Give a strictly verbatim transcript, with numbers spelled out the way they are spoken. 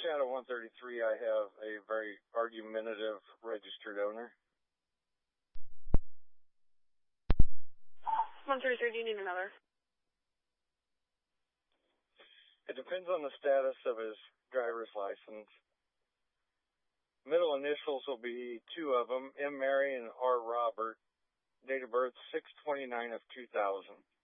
Shadow one thirty-three, I have a very argumentative registered owner. one thirty-three, do you need another? It depends on the status of his driver's license. Middle initials will be two of them, M. Mary and R. Robert. Date of birth six twenty-nine of two thousand.